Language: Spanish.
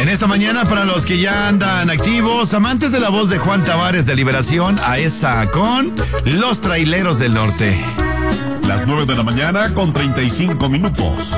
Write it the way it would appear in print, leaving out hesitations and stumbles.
esta mañana, para los que ya andan activos, amantes de la voz de Juan Tavares de Liberación, a esa con Los Traileros del Norte. Las 9 de la mañana con 35 minutos.